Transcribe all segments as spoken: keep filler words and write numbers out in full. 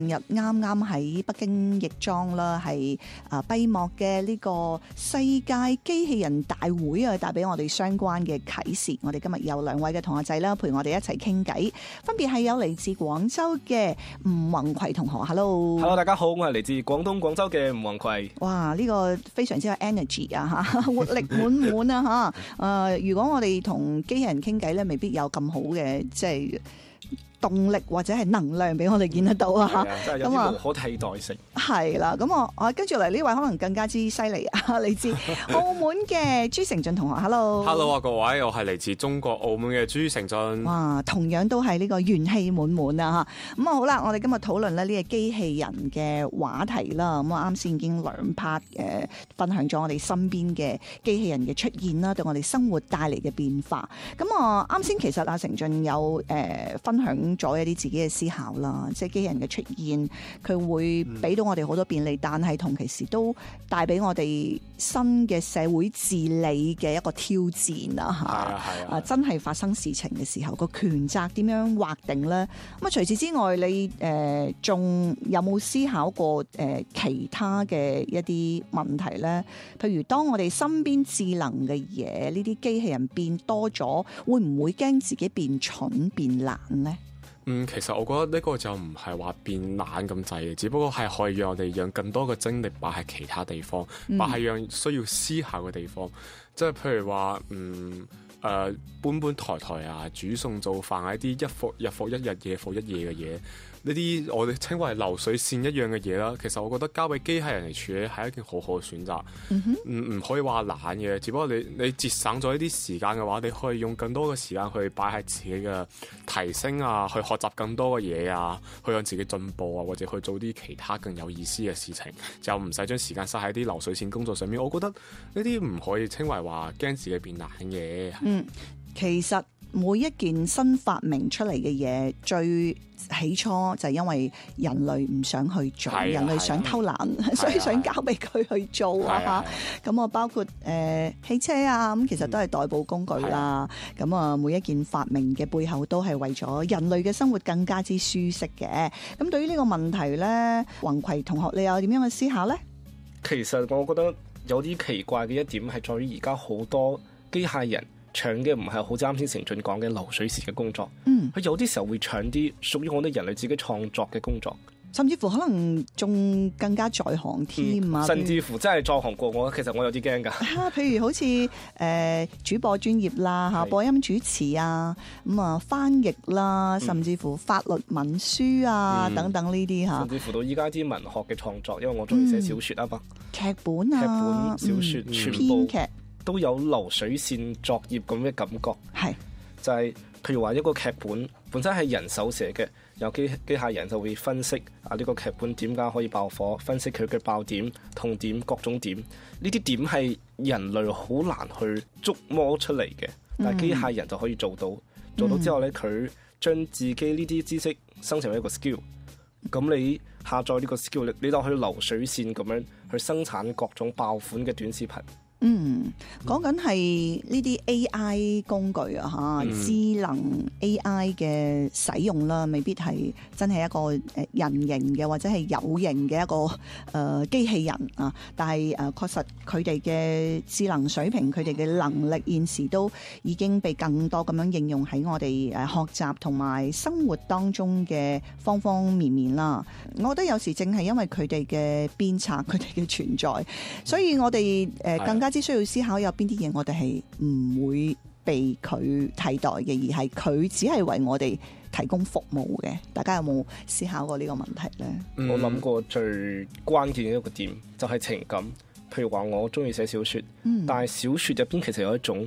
日啱啱喺北京亦莊啦，係啊閉幕嘅呢個世界機器人大會啊，帶俾我哋相關嘅啟示。我哋今日有兩位嘅同學仔啦，陪我哋一齊傾偈，分別係有嚟自廣州嘅吳宏葵同學 ，Hello，Hello， Hello， 大家好，我係嚟自廣東廣州嘅吳宏葵。 哇，呢、這個非常之有 energy 啊，嚇，活力滿滿啊，嚇。誒，如果我哋同機器人傾偈咧，未必有咁好嘅即係動力或者係能量俾我哋見得到啊！嚇， 真係有啲無可替代性。 係啦，咁我我跟住嚟呢位可能更加之犀利啊！嚟自澳門嘅朱成俊同學 ，Hello，Hello 啊各位，我係嚟自中國澳門嘅朱成俊。 哇，同樣都係呢個元氣滿滿啊！嚇，咁啊好啦，我哋今日討論咧呢個機器人嘅話題啦。咁啊啱先已經兩 part 誒分享咗我哋身邊嘅機器人嘅出現啦，對我哋生活帶嚟嘅變化。咁啊啱先其實阿成俊有誒、呃、分享咗一啲自己嘅思考啦，即係機器人嘅出現，佢會俾到我哋好多便利，嗯、但係同其時都帶俾我哋新嘅社會治理嘅一個挑戰啊！嚇， 係啊係啊， 啊真係發生事情嘅時候，個權責點樣劃定咧？咁啊，除此之外，你誒仲、呃、有冇思考過誒、呃、其他嘅一啲問題咧？譬如當我哋身邊智能嘅嘢，呢啲機器人變多咗，會唔會驚自己變蠢變懶咧？ 嗯，其實我覺得呢個就唔係話變懶咁滯嘅，只不過係可以讓我哋讓更多嘅精力擺喺其他地方，擺喺讓需要思考嘅地方。即係譬如話，嗯誒、呃、搬搬抬抬啊，煮餸做飯啊，一啲日復日復一日夜復一夜嘅嘢，呢啲我哋稱為流水線一樣嘅嘢啦。其實我覺得交俾機器人嚟處理係一件好好嘅選擇。唔唔、mm hmm. 可以話懶嘅，只不過你你節省咗呢啲時間嘅話，你可以用更多嘅時間去擺喺自己嘅提升啊，去學習更多嘅嘢啊，去讓自己進步啊，或者去做啲其他更有意思嘅事情，就唔使將時間塞喺啲流水線工作上面。我覺得呢啲唔可以稱為話驚自己變懶嘅。 嗯，其實每一件新發明出嚟嘅嘢，最起初就係因為人類唔想去做，啊、人類想偷懶，啊、所以想交俾佢去做啊嚇。咁啊，包括誒、呃、汽車啊，咁其實都係代步工具啦。咁啊，每一件發明嘅背後都係為咗人類嘅生活更加之舒適嘅。咁對於呢個問題咧，宏葵同學你有點樣嘅思考咧？ 其實我覺得有啲奇怪嘅一點係在於而家好多機械人搶嘅唔係好似啱先成俊講嘅流水線嘅工作，嗯，佢有啲時候會搶啲屬於我哋人類自己創作嘅工作， 甚至乎可能仲更加在行添啊、嗯！ 甚至乎真係在行過我，其實我有啲驚㗎。啊， 譬如好似誒、呃、主播專業啦嚇，播音主持啊，咁啊翻譯啦，甚至乎法律文書啊、嗯、等等呢啲嚇， 甚至乎到依家啲文學嘅創作，因為我中意寫小説啊嘛， 劇本啊、 劇本、小説、嗯、全部編劇都有流水線作業咁嘅感覺，係是就係譬如話一個劇本本身係人手寫嘅，有機機械人就會分析啊呢個劇本點解可以爆火，分析佢嘅爆點、痛點、各種點，呢啲點係人類好難去捉摸出嚟嘅，但係機械人就可以做到，嗯、做到之後咧，佢將自己呢啲知識生成為一個 skill，咁你下載呢個 skill，你你就可以流水線咁樣去生產各種爆款嘅短視頻。 嗯，講緊係呢啲 A I 工具啊，嚇、嗯、智能 A I 嘅使用啦，未必係真係一個誒人形嘅或者係有形嘅一個誒、呃、機器人啊，但係誒、呃、確實佢哋嘅智能水平、佢哋嘅能力現時都已經被更多咁樣應用喺我哋誒學習同埋生活當中嘅方方面面啦。我覺得有時正係因為佢哋嘅鞭策、佢哋嘅存在，所以我哋誒更加只需要思考有邊啲嘢我哋係唔會被佢替代嘅，而係佢只係為我哋提供服務嘅。大家有冇思考過呢個問題呢？ 嗯、我諗過最關鍵嘅一個點就係情感。譬如話我中意寫小說，嗯、但係小說入邊其實有一種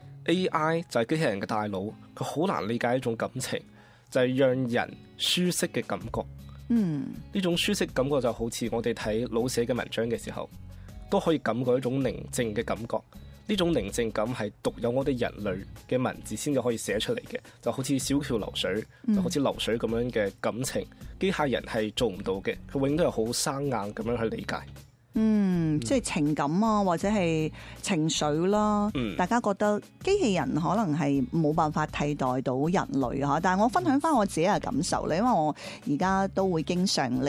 A I 就係機器人嘅大腦，佢好難理解一種感情，就係、是、讓人舒適嘅感覺。嗯，呢種舒適感覺就好似我哋睇老寫嘅文章嘅時候，都可以感覺一種寧靜嘅感覺，呢種寧靜感係獨有我哋人類嘅文字先至可以寫出嚟嘅，就好似小橋流水，嗯、就好似流水咁樣嘅感情，機械人係做唔到嘅，佢永遠都係好生硬咁樣去理解。 嗯，即係情感啊，或者係情緒啦， 嗯、 大家覺得機器人可能係冇辦法替代到人類嚇。但係我分享翻我自己嘅感受咧，因為我而家都會經常